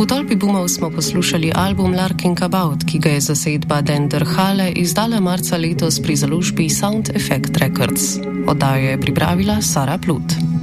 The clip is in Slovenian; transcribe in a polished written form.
V tolpi bumov smo poslušali album Larkin About, ki ga je zasedba Dender Hale izdala marca letos pri založbi Sound Effect Records. Oddajo je pripravila Sara Plut.